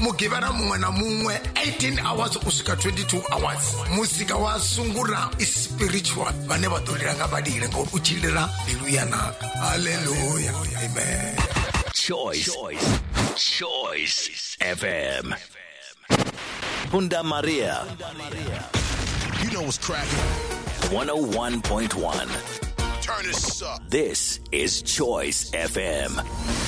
mugivana mumwe na mumwe 18 hours kusvika 22 hours. Musika wa sungura is spiritual. Vane vadolera ngavadire ngori uchilera mbilu yanaka. Hallelujah. Amen. Choice FM. Punda Maria. You know what's cracking. 101.1. Turn this up. This is Choice FM.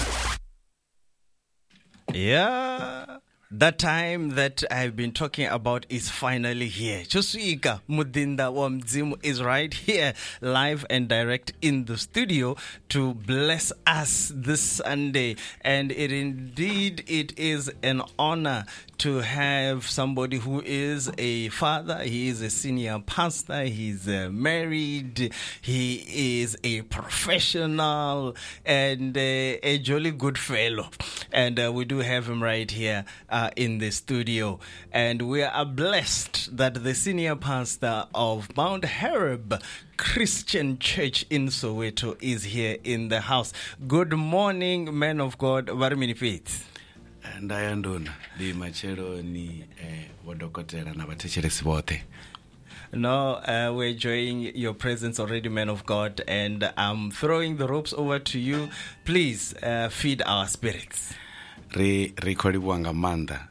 Yeah. The time that I've been talking about is finally here. Choswika Mudinda Wamzimu is right here, live and direct in the studio to bless us this Sunday. And it is an honor to have somebody who is a father. He is a senior pastor. He's married. He is a professional and a jolly good fellow. And we do have him right here in the studio. And we are blessed that the senior pastor of Mount Horeb Christian Church in Soweto is here in the house. Good morning, man of God. Varimini Faith. Ndayandona di machero ni wadokotera na batechelesi bote. No, we're enjoying your presence already, man of God, and I'm throwing the ropes over to you. Please feed our spirits. Rekodi Wangamanda.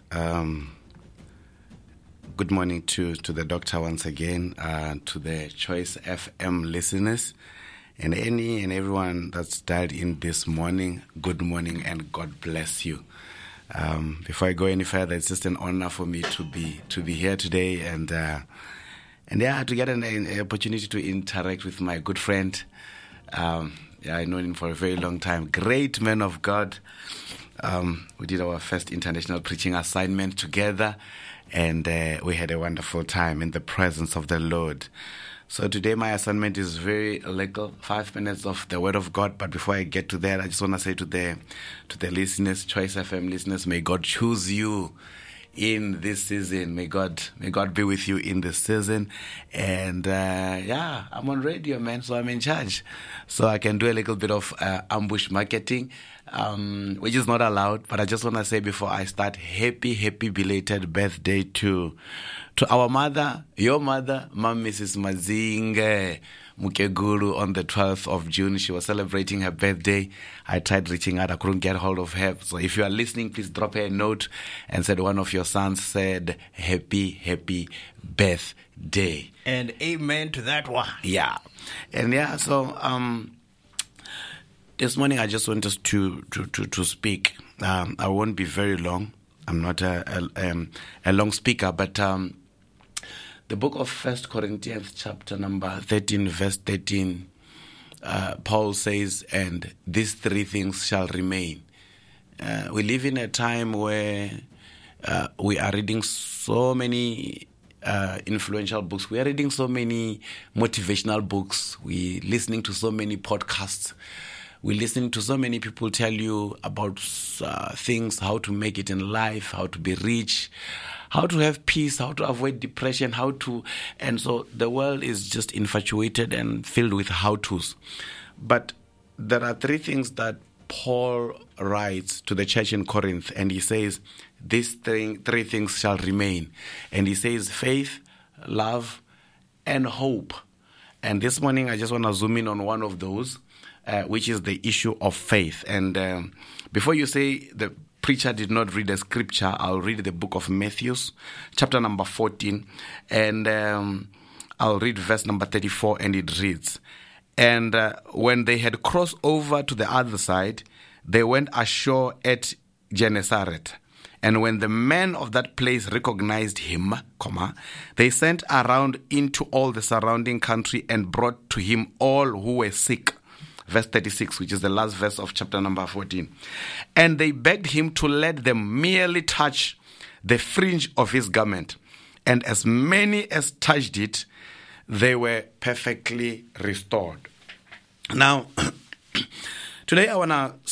Good morning to the doctor once again, to the Choice FM listeners, and any and everyone that's dialed in this morning. Good morning and God bless you. Before I go any further, it's just an honor for me to be here today and to get an opportunity to interact with my good friend. I know him for a very long time. Great man of God. We did our first international preaching assignment together, and we had a wonderful time in the presence of the Lord. So today my assignment is very little, 5 minutes of the Word of God. But before I get to that, I just want to say to the listeners, Choice FM listeners, may God choose you in this season. May God be with you in this season. And I'm on radio, man, so I'm in charge. So I can do a little bit of ambush marketing, which is not allowed. But I just want to say before I start, happy belated birthday to our mother, your mother, Mom Mrs. Mazinge Mukeguru, on the 12th of June. She was celebrating her birthday. I tried reaching out. I couldn't get hold of her. So if you are listening, please drop her a note and said one of your sons said, happy birthday. And amen to that one. Yeah. And so this morning I just want us to speak. I won't be very long. I'm not a long speaker, but the book of 1 Corinthians chapter number 13, verse 13, Paul says, and these three things shall remain. We live in a time where we are reading so many influential books. We are reading so many motivational books. We're listening to so many podcasts. We're listening to so many people tell you about things, how to make it in life, how to be rich, how to have peace, how to avoid depression, and so the world is just infatuated and filled with how-tos. But there are three things that Paul writes to the church in Corinth, and he says, these three things shall remain. And he says faith, love, and hope. And this morning I just want to zoom in on one of those, which is the issue of faith. And before you say the preacher did not read the scripture, I'll read the book of Matthew, chapter number 14, and I'll read verse number 34, and it reads, and when they had crossed over to the other side, they went ashore at Gennesaret. And when the men of that place recognized him, they sent around into all the surrounding country and brought to him all who were sick. Verse 36, which is the last verse of chapter number 14. And they begged him to let them merely touch the fringe of his garment. And as many as touched it, they were perfectly restored. Now, today I want to